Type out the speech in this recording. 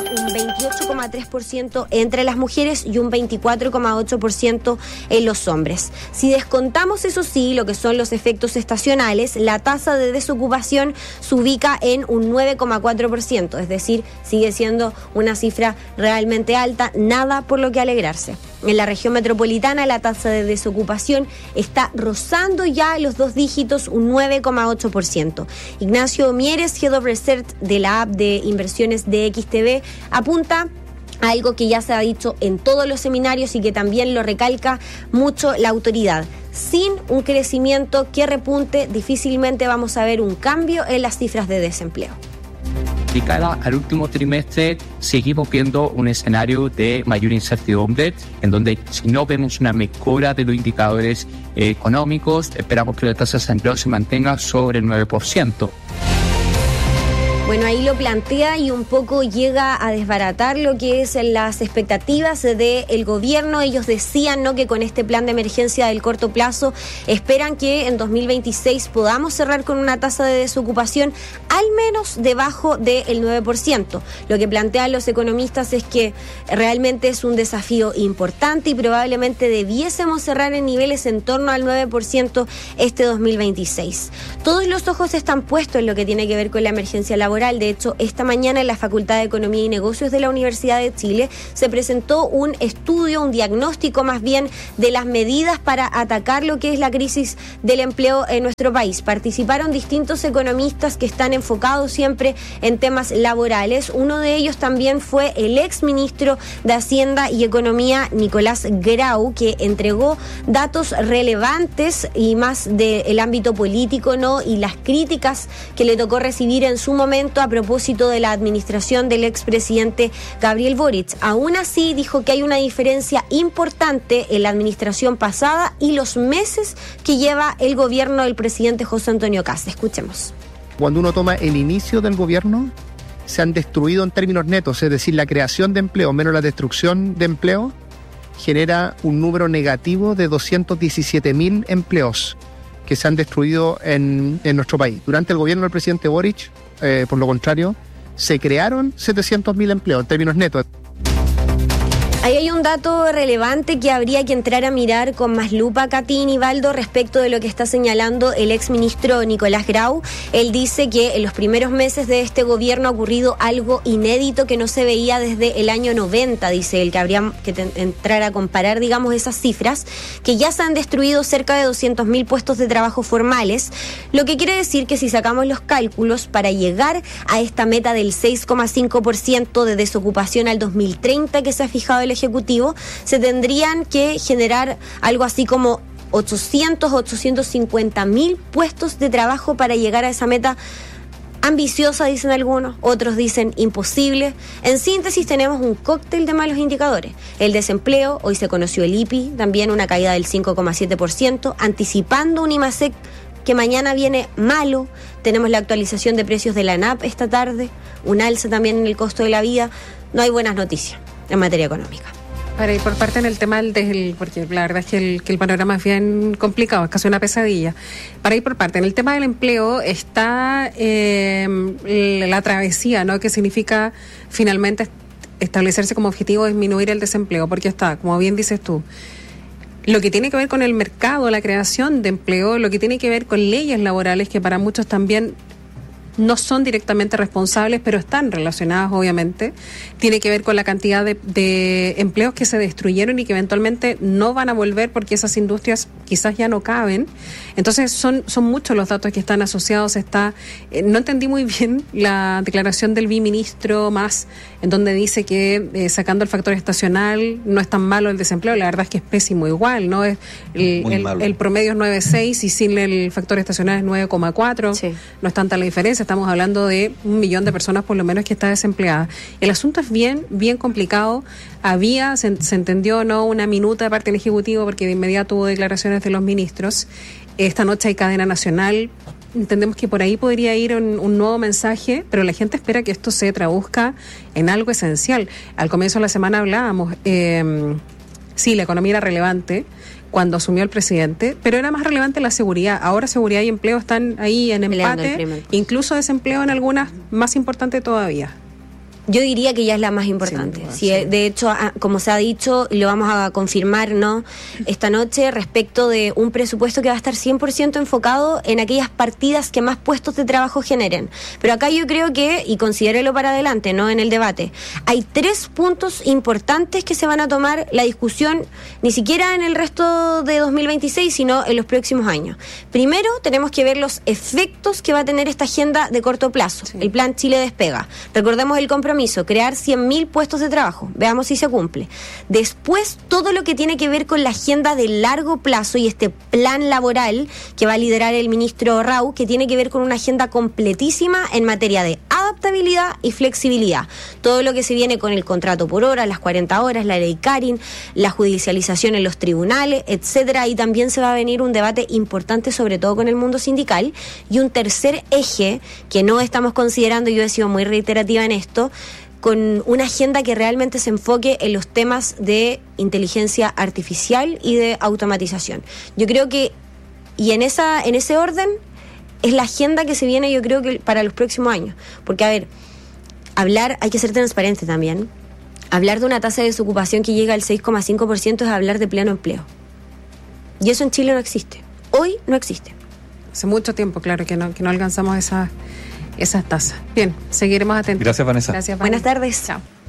un 28,3% entre las mujeres y un 24,8% en los hombres. Si descontamos, eso sí, lo que son los efectos estacionales, la tasa de desocupación se ubica en un 9,4%, es decir, sigue siendo una cifra realmente alta, nada por lo que alegrarse. En la región metropolitana la tasa de desocupación está rozando ya los 2 dígitos, un 9,8%. Ignacio Mieres, Head of Research de la app de inversiones de XTB, apunta a algo que ya se ha dicho en todos los seminarios y que también lo recalca mucho la autoridad. Sin un crecimiento que repunte, difícilmente vamos a ver un cambio en las cifras de desempleo. De cara al último trimestre, seguimos viendo un escenario de mayor incertidumbre, en donde si no vemos una mejora de los indicadores económicos, esperamos que la tasa de desempleo se mantenga sobre el 9%. Bueno, ahí lo plantea y un poco llega a desbaratar lo que es las expectativas del gobierno. Ellos decían, ¿no?, que con este plan de emergencia del corto plazo esperan que en 2026 podamos cerrar con una tasa de desocupación al menos debajo del 9%. Lo que plantean los economistas es que realmente es un desafío importante y probablemente debiésemos cerrar en niveles en torno al 9% este 2026. Todos los ojos están puestos en lo que tiene que ver con la emergencia laboral. De hecho, esta mañana en la Facultad de Economía y Negocios de la Universidad de Chile se presentó un estudio, un diagnóstico más bien de las medidas para atacar lo que es la crisis del empleo en nuestro país. Participaron distintos economistas que están enfocados siempre en temas laborales. Uno de ellos también fue el exministro de Hacienda y Economía, Nicolás Grau, que entregó datos relevantes y más del ámbito político, ¿no?, y las críticas que le tocó recibir en su momento a propósito de la administración del expresidente Gabriel Boric. Aún así, dijo que hay una diferencia importante en la administración pasada y los meses que lleva el gobierno del presidente José Antonio Kast. Escuchemos. Cuando uno toma el inicio del gobierno, se han destruido en términos netos, es decir, la creación de empleo menos la destrucción de empleo genera un número negativo de 217.000 empleos que se han destruido en nuestro país. Durante el gobierno del presidente Boric, por lo contrario, se crearon 700.000 empleos en términos netos. Ahí hay un dato relevante que habría que entrar a mirar con más lupa, Katy y Nivaldo, respecto de lo que está señalando el exministro Nicolás Grau. Él dice que en los primeros meses de este gobierno ha ocurrido algo inédito que no se veía desde el año 90, dice él, que habría que entrar a comparar, digamos, esas cifras, que ya se han destruido cerca de 200.000 puestos de trabajo formales, lo que quiere decir que si sacamos los cálculos para llegar a esta meta del 6,5% de desocupación al 2030 que se ha fijado el Ejecutivo, se tendrían que generar algo así como 850.000 puestos de trabajo para llegar a esa meta ambiciosa, dicen algunos, otros dicen imposible. En síntesis, tenemos un cóctel de malos indicadores. El desempleo, hoy se conoció el IPI, también una caída del 5,7%, anticipando un IMASEC que mañana viene malo. Tenemos la actualización de precios de la ANAP esta tarde, un alza también en el costo de la vida. No hay buenas noticias en materia económica. Para ir por parte en el tema porque la verdad es que el panorama es bien complicado, es casi una pesadilla. Para ir por parte en el tema del empleo está la travesía, ¿no?, que significa finalmente establecerse como objetivo disminuir el desempleo, porque está, como bien dices tú, lo que tiene que ver con el mercado, la creación de empleo, lo que tiene que ver con leyes laborales que para muchos también no son directamente responsables, pero están relacionadas, obviamente. Tiene que ver con la cantidad de empleos que se destruyeron y que eventualmente no van a volver porque esas industrias quizás ya no caben. Entonces son muchos los datos que están asociados. No entendí muy bien la declaración del viceministro Mas, en donde dice que sacando el factor estacional no es tan malo el desempleo. La verdad es que es pésimo igual, ¿no? El promedio es 9,6 y sin el factor estacional es 9,4. Sí. No es tanta la diferencia. Estamos hablando de 1 millón de personas por lo menos que está desempleada. El asunto es bien complicado. Se entendió, ¿no?, una minuta de parte del Ejecutivo porque de inmediato hubo declaraciones de los ministros. Esta noche hay cadena nacional. Entendemos que por ahí podría ir un nuevo mensaje, pero la gente espera que esto se traduzca en algo esencial. Al comienzo de la semana hablábamos, sí, la economía era relevante cuando asumió el presidente, pero era más relevante la seguridad. Ahora seguridad y empleo están ahí en empate, incluso desempleo en algunas más importante todavía. Yo diría que ya es la más importante. Sí, de hecho, como se ha dicho, y lo vamos a confirmar, ¿no?, esta noche, respecto de un presupuesto que va a estar 100% enfocado en aquellas partidas que más puestos de trabajo generen. Pero acá yo creo que, y considérelo para adelante, ¿no?, en el debate, hay 3 puntos importantes que se van a tomar la discusión, ni siquiera en el resto de 2026, sino en los próximos años. Primero, tenemos que ver los efectos que va a tener esta agenda de corto plazo, el Plan Chile Despega. Recordemos el compromiso, crear 100.000 puestos de trabajo. Veamos si se cumple. Después, todo lo que tiene que ver con la agenda de largo plazo y este plan laboral que va a liderar el ministro Rau, que tiene que ver con una agenda completísima en materia de adaptabilidad y flexibilidad. Todo lo que se viene con el contrato por hora, las 40 horas, la ley Karin, la judicialización en los tribunales, etcétera. Y también se va a venir un debate importante, sobre todo con el mundo sindical. Y un tercer eje que no estamos considerando, yo he sido muy reiterativa en esto, con una agenda que realmente se enfoque en los temas de inteligencia artificial y de automatización. Yo creo que, y en ese orden, es la agenda que se viene, yo creo, que para los próximos años. Porque, a ver, hay que ser transparente también. Hablar de una tasa de desocupación que llega al 6,5% es hablar de pleno empleo. Y eso en Chile no existe. Hoy no existe. Hace mucho tiempo, claro, que no alcanzamos esas tasas. Bien, seguiremos atentos. Gracias, Vanessa. Buenas tardes. Chao.